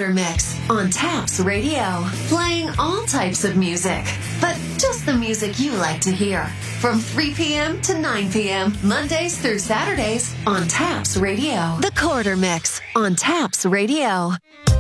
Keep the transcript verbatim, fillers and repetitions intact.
Quarter Mix on Taps Radio. Playing all types of music, but just the music you like to hear. From three p.m. to nine p.m. Mondays through Saturdays on Taps Radio. The Quarter Mix on Taps Radio.